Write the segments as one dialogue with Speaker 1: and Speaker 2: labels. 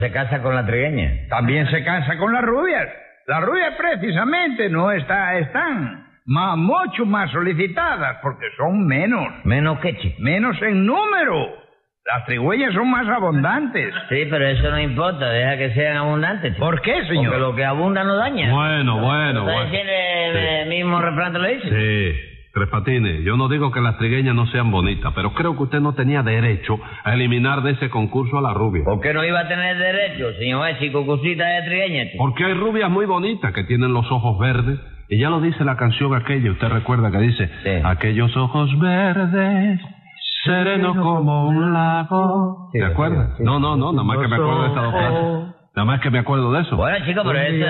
Speaker 1: Se casa con la trigueña.
Speaker 2: También se casa con las rubias. Las rubias precisamente están mucho más solicitadas porque son menos.
Speaker 1: ¿Menos qué, chico?
Speaker 2: Menos en número. Las trigüeñas son más abundantes.
Speaker 1: Sí, pero eso no importa, deja que sean abundantes, chico.
Speaker 2: ¿Por qué, señor?
Speaker 1: Porque lo que abunda no daña.
Speaker 3: Bueno.
Speaker 1: ¿Está diciendo el mismo refrán te lo dice?
Speaker 3: Sí, Tres Patines, yo no digo que las trigueñas no sean bonitas, pero creo que usted no tenía derecho a eliminar de ese concurso a la rubia.
Speaker 1: ¿Por qué no iba a tener derecho, señor? Si Cucucita es trigueña, chico.
Speaker 3: Porque hay rubias muy bonitas que tienen los ojos verdes. Y ya lo dice la canción aquella, usted recuerda que dice,
Speaker 1: sí.
Speaker 3: Aquellos ojos verdes, serenos como un lago.
Speaker 1: Sí,
Speaker 3: ¿Te acuerdas?
Speaker 1: Sí.
Speaker 3: No, nada más que me acuerdo de esas dos frases. Nada más que me acuerdo de eso.
Speaker 1: Bueno, chicos, pero eso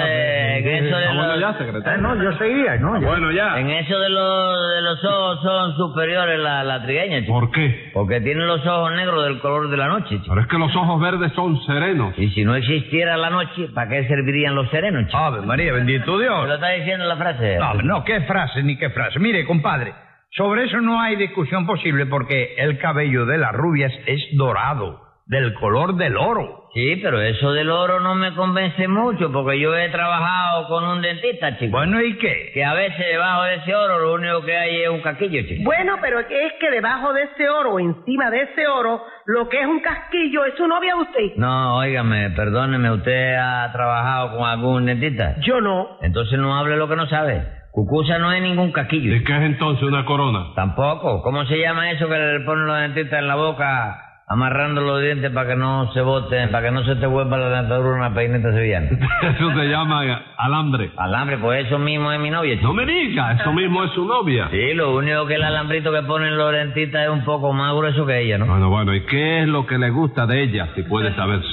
Speaker 1: de
Speaker 3: Bueno, ya, secretario.
Speaker 2: No, yo seguía, ¿no? Ya.
Speaker 3: Bueno, ya.
Speaker 1: En eso de los ojos son superiores la trigueña, chico.
Speaker 3: ¿Por qué?
Speaker 1: Porque tienen los ojos negros del color de la noche, chico.
Speaker 3: Pero es que los ojos verdes son serenos.
Speaker 1: Y si no existiera la noche, ¿para qué servirían los serenos, chico?
Speaker 2: Ave María, bendito Dios.
Speaker 1: ¿Me lo está diciendo la frase?
Speaker 2: No, qué frase ni qué frase. Mire, compadre, sobre eso no hay discusión posible porque el cabello de las rubias es dorado, del color del oro.
Speaker 1: Sí, pero eso del oro no me convence mucho porque yo he trabajado con un dentista, chico.
Speaker 2: Bueno, ¿y qué?
Speaker 1: Que a veces debajo de ese oro lo único que hay es un casquillo, chico.
Speaker 4: Bueno, pero es que debajo de ese oro, encima de ese oro, lo que es un casquillo es su novia de usted.
Speaker 1: No, óigame, perdóneme, ¿usted ha trabajado con algún dentista?
Speaker 4: Yo no.
Speaker 1: Entonces no hable lo que no sabe. Cucusa no es ningún casquillo.
Speaker 3: ¿Y qué es entonces una corona?
Speaker 1: Tampoco. ¿Cómo se llama eso que le ponen los dentistas en la boca amarrando los dientes para que no se boten, para que no se te vuelva la dentadura una peineta sevillana?
Speaker 3: Eso se llama alambre.
Speaker 1: Alambre, pues eso mismo es mi novia, chico.
Speaker 3: No me diga, eso mismo es su novia.
Speaker 1: Sí, lo único que el alambrito que ponen los dentistas es un poco más grueso que ella, ¿no?
Speaker 3: Bueno, ¿y qué es lo que le gusta de ella, si puede saberse?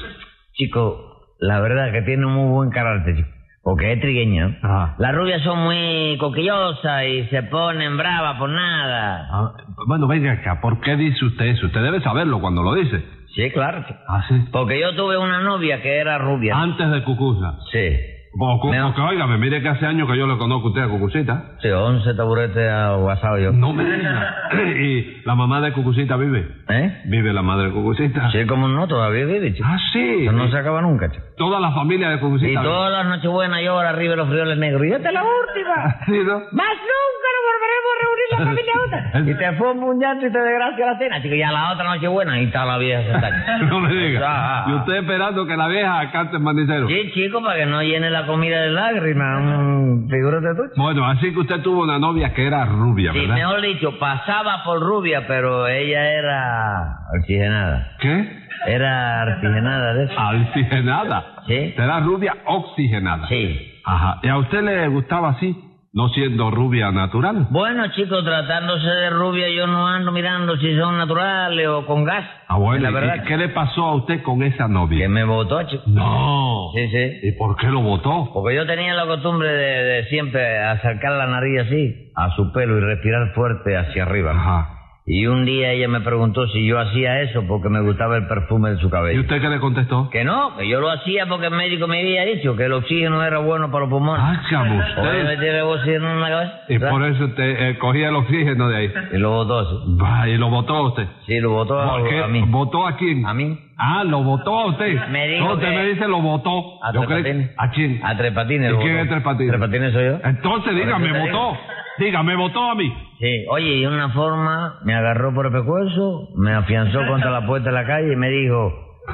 Speaker 1: Chico, la verdad es que tiene un muy buen carácter, chico. Porque es trigueña, ¿no?
Speaker 3: Ajá.
Speaker 1: Las rubias son muy coquillosas y se ponen bravas por nada.
Speaker 3: Bueno, venga acá, ¿por qué dice usted eso? Usted debe saberlo cuando lo dice.
Speaker 1: Sí, claro, chico.
Speaker 3: ¿Ah, sí?
Speaker 1: Porque yo tuve una novia que era rubia.
Speaker 3: Antes de Cucusa.
Speaker 1: Sí.
Speaker 3: Porque, óigame, mire que hace años que yo le conozco a usted a Cucucita.
Speaker 1: Sí, 11 taburetes aguasados yo.
Speaker 3: No me diga. ¿Y la mamá de Cucucita vive?
Speaker 1: ¿Eh?
Speaker 3: ¿Vive la madre de Cucucita?
Speaker 1: Sí, como no, todavía vive, chico.
Speaker 3: Ah, sí.
Speaker 1: Eso no se acaba nunca, chico.
Speaker 3: Toda la familia de Cucucita.
Speaker 1: Y
Speaker 3: vive.
Speaker 1: todas las nochebuenas llora arriba de los frioles negros. Y esta es la última.
Speaker 3: Sí, ¿no?
Speaker 1: Más nunca nos volveremos a reunir la familia otra. Y te forma un llanto y te desgracia la cena, chico. Y a la otra nochebuena ahí está la vieja sentada.
Speaker 3: No me diga. Y usted esperando que la vieja cante el manicero.
Speaker 1: Sí, chico, para que no llene la comida de lágrimas. Figúrate tú.
Speaker 3: Bueno, así que usted tuvo una novia que era rubia,
Speaker 1: Sí,
Speaker 3: ¿verdad?
Speaker 1: mejor dicho, pasaba por rubia, pero ella era oxigenada.
Speaker 3: ¿Qué?
Speaker 1: Era oxigenada de eso.
Speaker 3: Oxigenada.
Speaker 1: Sí.
Speaker 3: Será rubia oxigenada.
Speaker 1: Sí.
Speaker 3: Ajá. ¿Y a usted le gustaba así, no siendo rubia natural?
Speaker 1: Bueno, chicos, tratándose de rubia, yo no ando mirando si son naturales o con gas.
Speaker 3: Ah, bueno.
Speaker 1: La verdad.
Speaker 3: ¿Y qué le pasó a usted con esa novia?
Speaker 1: Que me votó, chico.
Speaker 3: No.
Speaker 1: Sí, sí.
Speaker 3: ¿Y por qué lo votó?
Speaker 1: Porque yo tenía la costumbre de siempre acercar la nariz así, a su pelo y respirar fuerte hacia arriba.
Speaker 3: Ajá.
Speaker 1: Y un día ella me preguntó si yo hacía eso porque me gustaba el perfume de su
Speaker 3: ¿Y
Speaker 1: cabello.
Speaker 3: usted qué le contestó?
Speaker 1: Que no, que yo lo hacía porque el médico me había dicho que el oxígeno era bueno para los pulmones.
Speaker 3: Hágame
Speaker 1: Oye, me
Speaker 3: usted.
Speaker 1: tiene el oxígeno en la cabeza.
Speaker 3: Y por eso usted cogía el oxígeno de ahí.
Speaker 1: Y lo votó, sí.
Speaker 3: Va, y lo votó usted.
Speaker 1: Sí, lo votó
Speaker 3: ¿Por qué?
Speaker 1: a mí.
Speaker 3: ¿Votó a quién?
Speaker 1: ¿A mí?
Speaker 3: Ah, lo votó a usted.
Speaker 1: Me dijo
Speaker 3: no, usted
Speaker 1: que-
Speaker 3: me dice lo votó.
Speaker 1: ¿A
Speaker 3: Yo
Speaker 1: Tres
Speaker 3: creí-
Speaker 1: Patines?
Speaker 3: ¿A quién?
Speaker 1: A Tres Patines.
Speaker 3: ¿Y
Speaker 1: lo
Speaker 3: quién
Speaker 1: votó.
Speaker 3: es Tres Patines?
Speaker 1: Tres Patines soy yo.
Speaker 3: Entonces, dígame,
Speaker 1: Por eso te
Speaker 3: votó. Dígame, votó a mí.
Speaker 1: Sí, oye, y de una forma me agarró por el pescuezo, me afianzó contra la puerta de la calle y me dijo,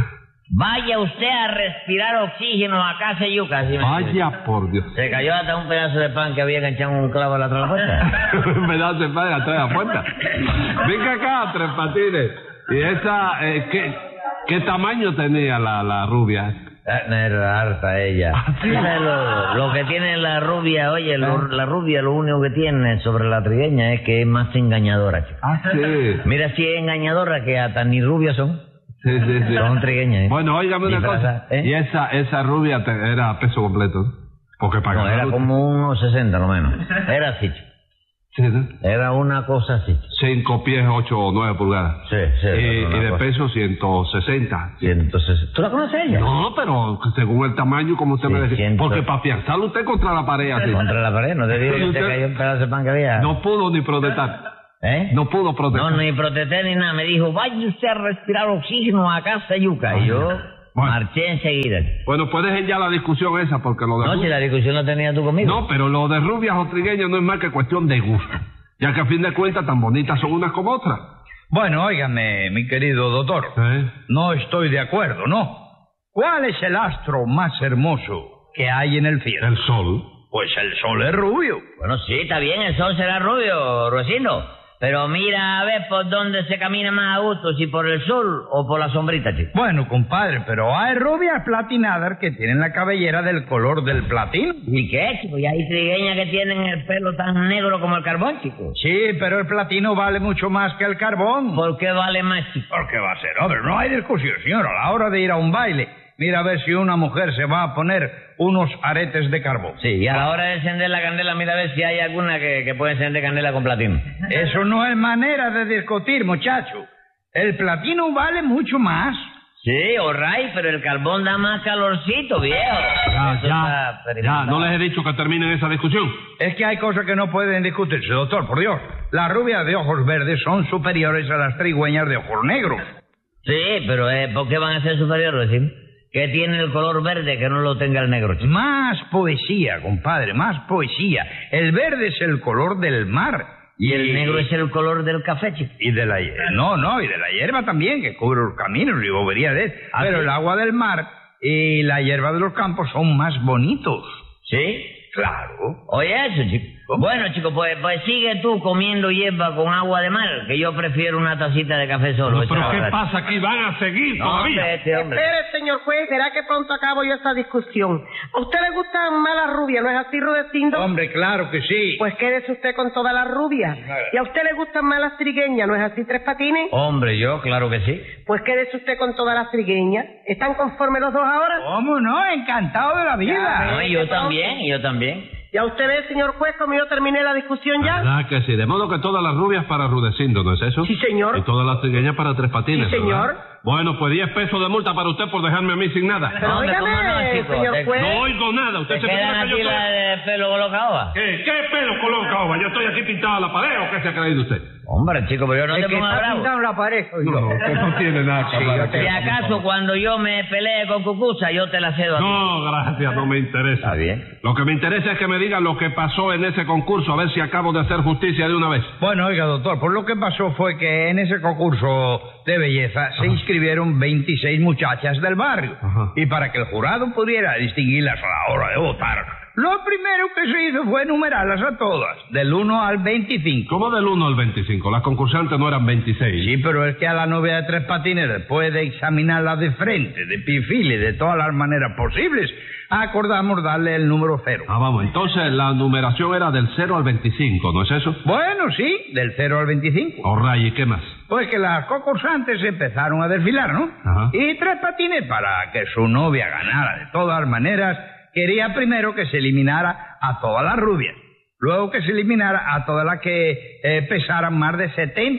Speaker 1: vaya usted a respirar oxígeno a casa de yuca. Así me dijo.
Speaker 3: Vaya por Dios.
Speaker 1: Se cayó hasta un pedazo de pan que había enganchado un clavo a la otra puerta.
Speaker 3: Me da se padre atrás de la puerta. Venga acá, Tres Patines. ¿Y esa, qué tamaño tenía la rubia?
Speaker 1: Era harta ella. ¿Sabes lo que tiene la rubia? Oye, la rubia lo único que tiene sobre la trigueña es que es más engañadora, chico.
Speaker 3: Ah, sí.
Speaker 1: Mira si es engañadora que hasta ni rubias son.
Speaker 3: Sí, sí, sí.
Speaker 1: Son trigueñas.
Speaker 3: Bueno, óigame una cosa.
Speaker 1: ¿Eh?
Speaker 3: Y esa rubia era peso completo, ¿no? Porque para
Speaker 1: No, era como unos 60 lo menos. Era así, chico.
Speaker 3: Sí, ¿no?
Speaker 1: Era una cosa así.
Speaker 3: 5 pies, 8 o 9 pulgadas.
Speaker 1: Sí, sí.
Speaker 3: Y
Speaker 1: una
Speaker 3: de
Speaker 1: cosa.
Speaker 3: peso 160.
Speaker 1: Y entonces, ¿tú la conoces a ella?
Speaker 3: No, pero según el tamaño, como usted
Speaker 1: Sí,
Speaker 3: me decía.
Speaker 1: ciento-
Speaker 3: Porque para afianzarlo usted contra la pared así.
Speaker 1: Contra la pared, ¿no te digo que te
Speaker 3: Usted-
Speaker 1: cayó un pedazo de pan que había?
Speaker 3: No pudo ni protestar.
Speaker 1: ¿Eh?
Speaker 3: No pudo
Speaker 1: No,
Speaker 3: protestar.
Speaker 1: ni protesté ni nada. Me dijo, vaya usted a respirar oxígeno a casa yuca. Y yo
Speaker 3: Bueno.
Speaker 1: Marché enseguida.
Speaker 3: Bueno, pues dejen ya la discusión esa, porque lo de...
Speaker 1: No, si la discusión la tenías tú conmigo.
Speaker 3: No, pero lo de rubias o trigueñas no es más que cuestión de gusto. Ya que a fin de cuentas tan bonitas son unas como otras.
Speaker 2: Bueno, óigame, mi querido doctor. No estoy de acuerdo, ¿no? ¿Cuál es el astro más hermoso que hay en el cielo?
Speaker 3: El sol.
Speaker 2: Pues el sol es rubio.
Speaker 1: Bueno, sí, está bien, el sol será rubio, Ruecino. Pero mira a ver por dónde se camina más a gusto, si por el sol o por la sombrita, chico.
Speaker 2: Bueno, compadre, pero hay rubias platinadas que tienen la cabellera del color del platino.
Speaker 1: ¿Y qué, chico? Y hay trigueñas que tienen el pelo tan negro como el carbón, chico.
Speaker 2: Sí, pero el platino vale mucho más que el carbón.
Speaker 1: ¿Por qué vale más, chico?
Speaker 2: ¿Por qué va a ser? Hombre, no hay discusión, señor. A la hora de ir a un baile, mira a ver si una mujer se va a poner unos aretes de carbón.
Speaker 1: Sí, y a la hora de encender la candela, mira a ver si hay alguna que puede encender candela con platino.
Speaker 2: Eso no es manera de discutir, muchacho. El platino vale mucho más.
Speaker 1: Sí, alright, pero el carbón da más calorcito, viejo.
Speaker 3: Ya, no les he dicho que terminen esa discusión.
Speaker 2: Es que hay cosas que no pueden discutirse, doctor, por Dios. Las rubias de ojos verdes son superiores a las trigüeñas de ojos negros.
Speaker 1: Sí, pero ¿por qué van a ser superiores, sí? ¿Qué tiene el color verde que no lo tenga el negro, chico?
Speaker 2: Más poesía, compadre, más poesía. El verde es el color del mar.
Speaker 1: Y el negro es el color del café, chico.
Speaker 2: Y de la hierba. No, y de la hierba también, que cubre los caminos y bobería de él. Pero el agua del mar y la hierba de los campos son más bonitos.
Speaker 1: ¿Sí?
Speaker 2: Claro.
Speaker 1: Oye, eso, chico. Bueno, chico, pues sigue tú comiendo hierba con agua de mar, que yo prefiero una tacita de café solo.
Speaker 3: ¿Pero qué pasa aquí? ¿Van a seguir todavía?
Speaker 1: Hombre.
Speaker 4: Espere, señor juez, verá que pronto acabo yo esta discusión. ¿A usted le gustan más las rubias, no es así, Rudecindo?
Speaker 2: Hombre, claro que sí.
Speaker 4: Pues quédese usted con todas las rubias. ¿Y a usted le gustan más las trigueñas, no es así, Tres Patines?
Speaker 1: Hombre, yo, claro que sí.
Speaker 4: Pues quédese usted con todas las trigueñas. ¿Están conformes los dos ahora?
Speaker 2: ¿Cómo no? Encantado de la vida.
Speaker 1: No, y yo también.
Speaker 4: ¿Ya usted ve, señor juez, como yo terminé la discusión ya?
Speaker 3: ¿Verdad que sí? De modo que todas las rubias para Rudecindo, ¿no es eso?
Speaker 4: Sí, señor.
Speaker 3: Y todas las trigueñas para Tres Patines,
Speaker 4: Sí, señor.
Speaker 3: ¿verdad? Bueno, pues 10 pesos de multa para usted por dejarme a mí sin nada.
Speaker 4: Pero
Speaker 1: Hombre, ¿cómo
Speaker 4: óigame,
Speaker 1: no, chico?
Speaker 4: señor juez.
Speaker 3: No oigo nada. ¿Usted
Speaker 1: ¿Te
Speaker 3: se
Speaker 1: quedan
Speaker 3: figura que yo
Speaker 1: aquí
Speaker 3: soy...?
Speaker 1: la de pelo colocado?
Speaker 3: ¿Qué pelo coloca, ova? ¿Yo estoy aquí pintado a la pared o qué se ha creído usted?
Speaker 1: Hombre, chico, pero yo no
Speaker 2: El
Speaker 1: te
Speaker 2: que
Speaker 1: pongas
Speaker 2: está
Speaker 1: bravo.
Speaker 2: pintado en la pared soy yo.
Speaker 3: No, usted no tiene nada que hablar aquí.
Speaker 1: Si acaso cuando yo me pelee con Cucuza, yo te la cedo a ti.
Speaker 3: No, gracias, no me interesa.
Speaker 1: Está bien.
Speaker 3: Lo que me interesa es que me digan lo que pasó en ese concurso, a ver si acabo de hacer justicia de una vez.
Speaker 2: Bueno, oiga, doctor, pues lo que pasó fue que en ese concurso de belleza se inscribieron 26 muchachas del barrio.
Speaker 3: Ajá.
Speaker 2: Y para que el jurado pudiera distinguirlas a la hora de votar, lo primero que se hizo fue enumerarlas a todas, del 1 al 25.
Speaker 3: ¿Cómo del 1 al 25? Las concursantes no eran 26.
Speaker 2: Sí, pero es que a la novia de Tres Patines, después de examinarla de frente, de perfil y de todas las maneras posibles, acordamos darle el número 0.
Speaker 3: Ah, vamos, entonces la numeración era del 0 al 25, ¿no es eso?
Speaker 2: Bueno, sí, del 0 al 25.
Speaker 3: Orray, ¿y qué más?
Speaker 2: Pues que las concursantes empezaron a desfilar, ¿no?
Speaker 3: Ajá.
Speaker 2: Y Tres Patines, para que su novia ganara de todas maneras, quería primero que se eliminara a todas las rubias. Luego que se eliminara a todas las que pesaran más de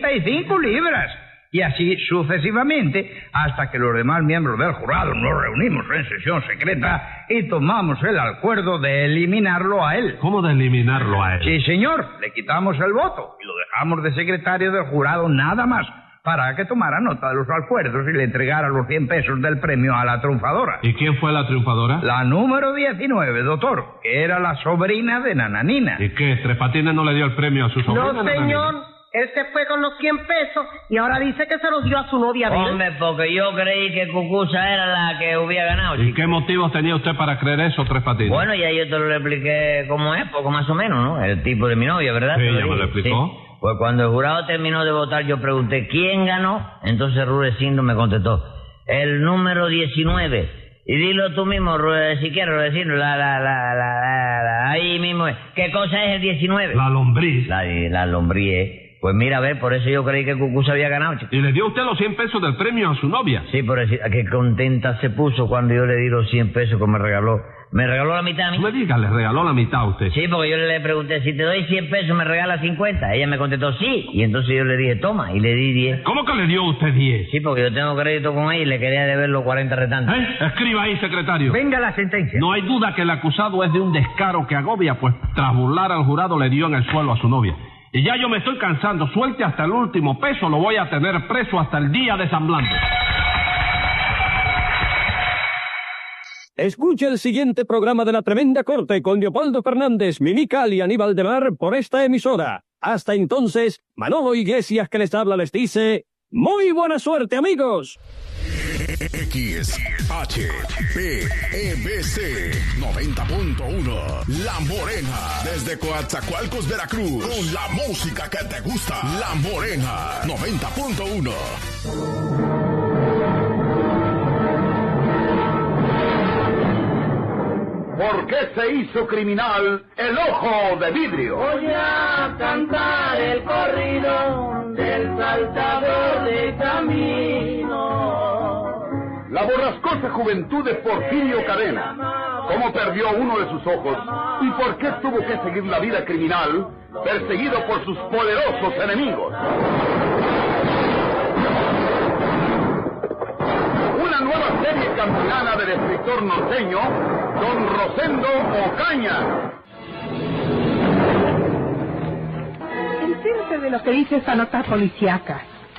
Speaker 2: 75 libras. Y así sucesivamente, hasta que los demás miembros del jurado nos reunimos en sesión secreta y tomamos el acuerdo de eliminarlo a él.
Speaker 3: ¿Cómo de eliminarlo a él?
Speaker 2: Sí, señor, le quitamos el voto y lo dejamos de secretario del jurado nada más, para que tomara nota de los acuerdos y le entregara los 100 pesos del premio a la triunfadora.
Speaker 3: ¿Y quién fue la triunfadora?
Speaker 2: La número 19, doctor, que era la sobrina de Nananina.
Speaker 3: ¿Y qué? ¿Tres Patines no le dio el premio a su sobrina?
Speaker 4: No, señor. Él se fue con los 100 pesos y ahora dice que se los dio a su novia.
Speaker 1: Hombre, porque yo creí que Cucuza era la que hubiera ganado,
Speaker 3: ¿Y
Speaker 1: chico.
Speaker 3: qué motivos tenía usted para creer eso, Tres Patines?
Speaker 1: Bueno, ya yo te lo expliqué cómo es, poco más o menos, ¿no? El tipo de mi novia, ¿verdad?
Speaker 3: Sí,
Speaker 1: Te
Speaker 3: ya me
Speaker 1: dije.
Speaker 3: lo explicó.
Speaker 1: Sí. Pues cuando el jurado terminó de votar, yo pregunté ¿quién ganó? Entonces Rudecindo me contestó, el número 19. Y dilo tú mismo, si quieres, Rudecindo, ahí mismo es. ¿Qué cosa es el 19?
Speaker 3: La lombriz.
Speaker 1: La lombriz. Pues mira, a ver, por eso yo creí que Cucuza había ganado, chico.
Speaker 3: ¿Y le dio usted los 100 pesos del premio a su novia?
Speaker 1: Sí, por decir, qué contenta se puso cuando yo le di los 100 pesos que me regaló. Me regaló la mitad a mí.
Speaker 3: No me diga, le regaló la mitad a usted.
Speaker 1: Sí, porque yo le pregunté, si te doy 100 pesos, ¿me regalas 50? Ella me contestó, sí. Y entonces yo le dije, toma, y le di 10.
Speaker 3: ¿Cómo que le dio usted 10?
Speaker 1: Sí, porque yo tengo crédito con ella y le quería deber los 40 restantes.
Speaker 3: Escriba ahí, secretario.
Speaker 2: Venga la sentencia.
Speaker 3: No hay duda que el acusado es de un descaro que agobia, pues tras burlar al jurado le dio en el suelo a su novia. Y ya yo me estoy cansando, suelte hasta el último peso, lo voy a tener preso hasta el día de San Blanco.
Speaker 5: Escuche el siguiente programa de La Tremenda Corte con Leopoldo Fernández, Mimical y Aníbal de Mar por esta emisora. Hasta entonces, Manolo Iglesias que les habla les dice, ¡muy buena suerte, amigos!
Speaker 6: XHPEBC 90.1 La Morena, desde Coatzacoalcos, Veracruz, con la música que te gusta. La Morena 90.1.
Speaker 7: ¿Por qué se hizo criminal el ojo de vidrio?
Speaker 8: Voy a cantar el corrido del saltador de camino.
Speaker 7: La borrascosa juventud de Porfirio Cadena. ¿Cómo perdió uno de sus ojos? ¿Y por qué tuvo que seguir la vida criminal, perseguido por sus poderosos enemigos? Una nueva serie campilana del escritor norteño, don Rosendo Ocaña.
Speaker 9: Entérate de lo que dice esa nota policíaca.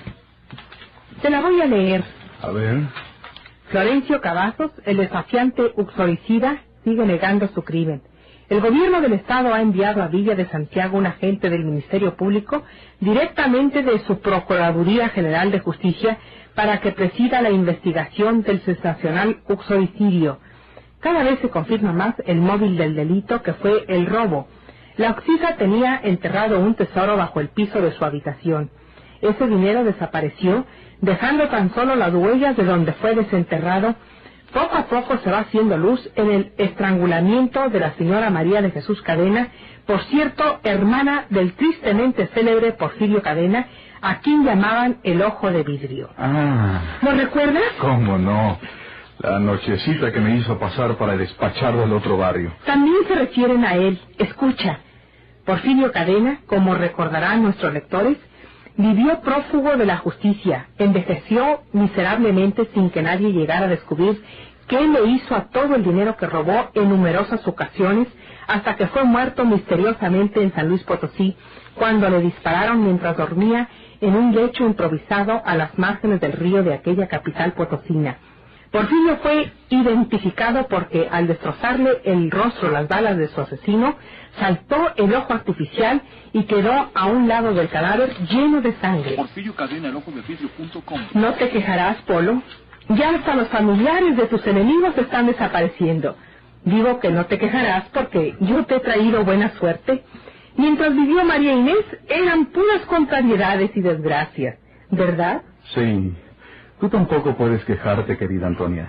Speaker 9: Te la voy a leer.
Speaker 7: A ver.
Speaker 9: Florencio Cavazos, el desafiante uxoricida, sigue negando su crimen. El gobierno del estado ha enviado a Villa de Santiago un agente del Ministerio Público directamente de su Procuraduría General de Justicia para que presida la investigación del sensacional uxoricidio. Cada vez se confirma más el móvil del delito, que fue el robo. La oxija tenía enterrado un tesoro bajo el piso de su habitación. Ese dinero desapareció, dejando tan solo las huellas de donde fue desenterrado. Poco a poco se va haciendo luz en el estrangulamiento de la señora María de Jesús Cadena, por cierto, hermana del tristemente célebre Porfirio Cadena, a quien llamaban el ojo de vidrio.
Speaker 7: ¿Lo
Speaker 9: recuerdas?
Speaker 7: ¿Cómo no? La nochecita que me hizo pasar para despachar del otro barrio.
Speaker 9: También se refieren a él. Escucha. Porfirio Cadena, como recordarán nuestros lectores, vivió prófugo de la justicia, envejeció miserablemente sin que nadie llegara a descubrir qué le hizo a todo el dinero que robó en numerosas ocasiones, hasta que fue muerto misteriosamente en San Luis Potosí, cuando le dispararon mientras dormía en un lecho improvisado a las márgenes del río de aquella capital potosina. Porfirio fue identificado porque al destrozarle el rostro las balas de su asesino, saltó el ojo artificial y quedó a un lado del cadáver lleno de sangre.
Speaker 10: Porfirio Cadena, el ojo de vidrio.com.
Speaker 9: No te quejarás, Polo. Ya hasta los familiares de tus enemigos están desapareciendo. Digo que no te quejarás porque yo te he traído buena suerte. Mientras vivió María Inés, eran puras contrariedades y desgracias, ¿verdad?
Speaker 7: Sí. Tú tampoco puedes quejarte, querida Antonia.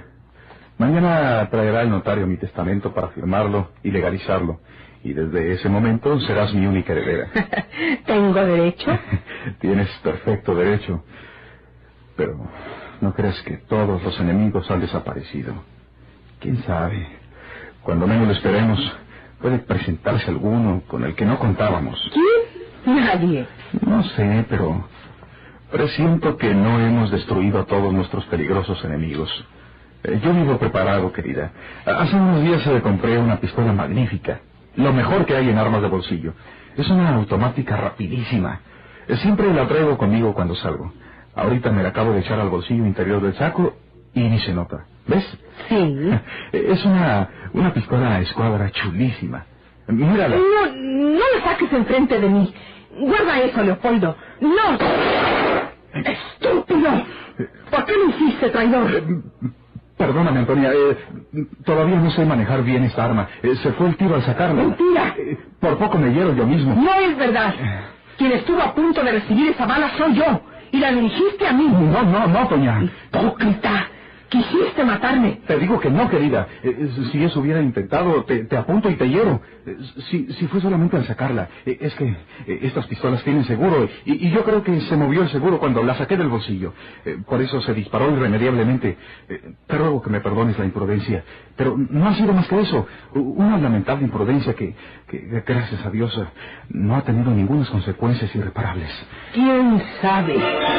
Speaker 7: Mañana traerá el notario mi testamento para firmarlo y legalizarlo. Y desde ese momento serás mi única heredera.
Speaker 9: ¿Tengo derecho?
Speaker 7: Tienes perfecto derecho. Pero no creas que todos los enemigos han desaparecido. ¿Quién sabe? Cuando menos lo esperemos, puede presentarse alguno con el que no contábamos.
Speaker 9: ¿Quién? Nadie.
Speaker 7: No sé, pero presiento que no hemos destruido a todos nuestros peligrosos enemigos. Yo vivo preparado, querida. Hace unos días compré una pistola magnífica. Lo mejor que hay en armas de bolsillo. Es una automática rapidísima. Siempre la traigo conmigo cuando salgo. Ahorita me la acabo de echar al bolsillo interior del saco y ni se nota. ¿Ves?
Speaker 9: Sí.
Speaker 7: Es una pistola a escuadra chulísima. Mírala.
Speaker 9: No la saques enfrente de mí. Guarda eso, Leopoldo. ¡No! ¡Estúpido! ¿Por qué lo hiciste, traidor?
Speaker 7: Perdóname, Antonia. Todavía no sé manejar bien esta arma. Se fue el tiro al sacarla.
Speaker 9: ¡Mentira!
Speaker 7: Por poco me hiero yo mismo.
Speaker 9: No es verdad. Quien estuvo a punto de recibir esa bala soy yo. Y la dirigiste a mí.
Speaker 7: No, Toña.
Speaker 9: Hipócrita. Quisiste matarme.
Speaker 7: Te digo que no, querida. Si eso hubiera intentado, te apunto y te hiero. Si fue solamente al sacarla. Es que estas pistolas tienen seguro. Y yo creo que se movió el seguro cuando la saqué del bolsillo. Por eso se disparó irremediablemente. Te ruego que me perdones la imprudencia. Pero no ha sido más que eso. Una lamentable imprudencia que gracias a Dios, no ha tenido ninguna consecuencias irreparables.
Speaker 9: ¿Quién sabe?